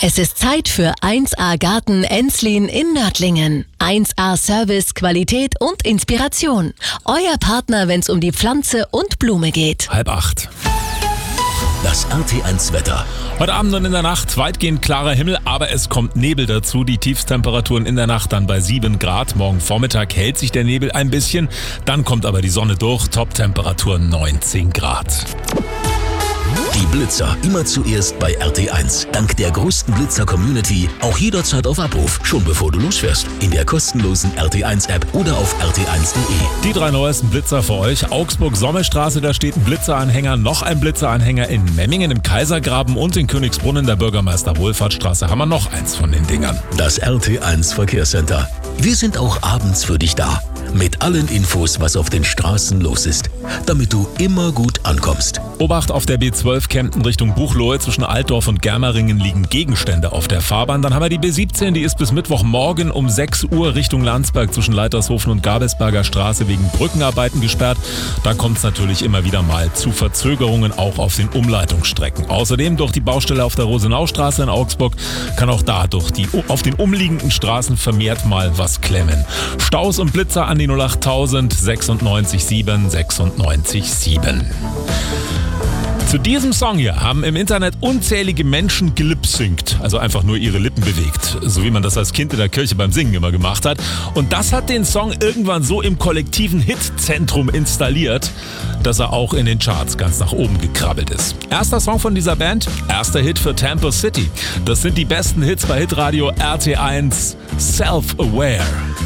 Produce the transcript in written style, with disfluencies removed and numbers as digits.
Es ist Zeit für 1A Garten Enslin in Nördlingen. 1A Service, Qualität und Inspiration. Euer Partner, wenn es um die Pflanze und Blume geht. 7:30. Das RT1 Wetter. Heute Abend und in der Nacht weitgehend klarer Himmel, aber es kommt Nebel dazu. Die Tiefstemperaturen in der Nacht dann bei 7 Grad. Morgen Vormittag hält sich der Nebel ein bisschen. Dann kommt aber die Sonne durch. Toptemperatur 19 Grad. Die Blitzer immer zuerst bei RT1. Dank der größten Blitzer-Community auch jederzeit auf Abruf. Schon bevor du losfährst. In der kostenlosen RT1-App oder auf rt1.de. Die 3 neuesten Blitzer für euch. Augsburg-Sommerstraße, da steht ein Blitzeranhänger. Noch ein Blitzeranhänger in Memmingen im Kaisergraben und in Königsbrunn der Bürgermeister-Wohlfahrtstraße haben wir noch eins von den Dingern. Das RT1 Verkehrscenter. Wir sind auch abends für dich da. Mit allen Infos, was auf den Straßen los ist. Damit du immer gut ankommst. Obacht auf der B12 Kempten Richtung Buchloe. Zwischen Altdorf und Germeringen liegen Gegenstände auf der Fahrbahn. Dann haben wir die B17, die ist bis Mittwochmorgen um 6 Uhr Richtung Landsberg zwischen Leitershofen und Gabelsberger Straße wegen Brückenarbeiten gesperrt. Da kommt es natürlich immer wieder mal zu Verzögerungen, auch auf den Umleitungsstrecken. Außerdem durch die Baustelle auf der Rosenaustraße in Augsburg kann auch da auf den umliegenden Straßen vermehrt mal was klemmen. Staus und Blitzer an die 08000 96 7 96 7. Zu diesem Song hier haben im Internet unzählige Menschen gelipsynkt, also einfach nur ihre Lippen bewegt, so wie man das als Kind in der Kirche beim Singen immer gemacht hat. Und das hat den Song irgendwann so im kollektiven Hitzentrum installiert, dass er auch in den Charts ganz nach oben gekrabbelt ist. Erster Song von dieser Band, erster Hit für Tampa City. Das sind die besten Hits bei Hitradio RT1, Self-Aware.